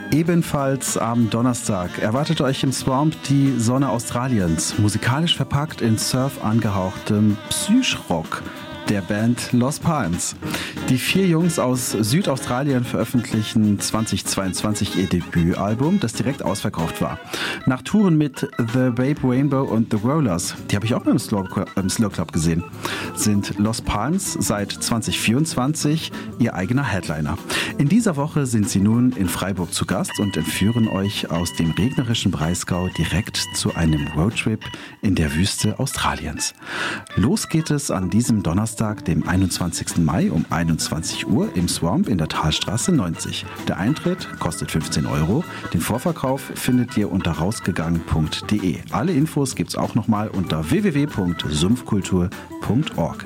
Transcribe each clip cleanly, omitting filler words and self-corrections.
Ebenfalls am Donnerstag erwartet euch im Swamp die Sonne Australiens, musikalisch verpackt in Surf angehauchtem Psychrock der Band Los Palms. Die 4 Jungs aus Südaustralien veröffentlichen 2022 ihr Debütalbum, das direkt ausverkauft war. Nach Touren mit The Babe Rainbow und The Rollers, die habe ich auch beim Slow Club gesehen, sind Los Palms seit 2024 ihr eigener Headliner. In dieser Woche sind sie nun in Freiburg zu Gast und entführen euch aus dem regnerischen Breisgau direkt zu einem Roadtrip in der Wüste Australiens. Los geht es an diesem Donnerstag, dem 21. Mai um 21 Uhr im Swamp in der Talstraße 90. Der Eintritt kostet 15 €. Den Vorverkauf findet ihr unter rausgegangen.de. Alle Infos gibt's auch nochmal unter www.sumpfkultur.org.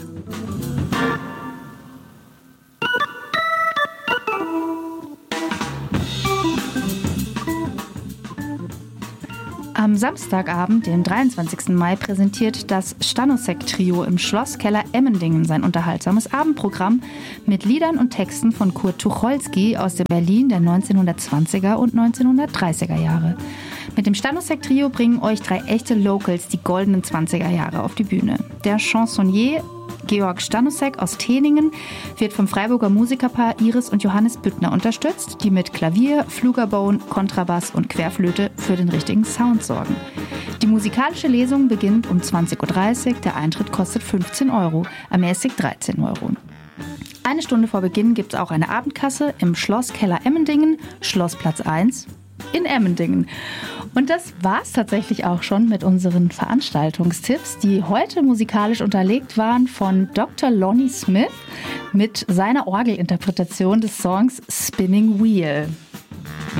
Am Samstagabend, dem 23. Mai, präsentiert das Stanosek-Trio im Schlosskeller Emmendingen sein unterhaltsames Abendprogramm mit Liedern und Texten von Kurt Tucholsky aus dem Berlin der 1920er und 1930er Jahre. Mit dem Stanosek-Trio bringen euch 3 echte Locals die goldenen 20er Jahre auf die Bühne. Der Chansonnier Georg Stanosek aus Teningen wird vom Freiburger Musikerpaar Iris und Johannes Büttner unterstützt, die mit Klavier, Flugelbone, Kontrabass und Querflöte für den richtigen Sound sorgen. Die musikalische Lesung beginnt um 20.30 Uhr, der Eintritt kostet 15 €, ermäßigt 13 €. Eine Stunde vor Beginn gibt es auch eine Abendkasse im Schlosskeller Emmendingen, Schlossplatz 1 in Emmendingen. Und das war's tatsächlich auch schon mit unseren Veranstaltungstipps, die heute musikalisch unterlegt waren von Dr. Lonnie Smith mit seiner Orgelinterpretation des Songs Spinning Wheel.